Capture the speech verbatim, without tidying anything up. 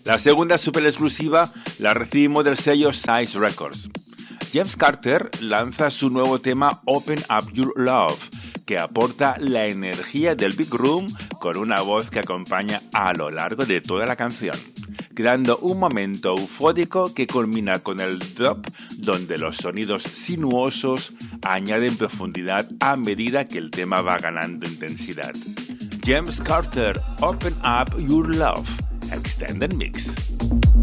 La segunda super exclusiva la recibimos del sello Size Records. James Carter lanza su nuevo tema Open Up Your Love, que aporta la energía del Big Room con una voz que acompaña a lo largo de toda la canción, creando un momento eufórico que culmina con el drop, donde los sonidos sinuosos añaden profundidad a medida que el tema va ganando intensidad. James Carter, Open Up Your Love, Extended Mix.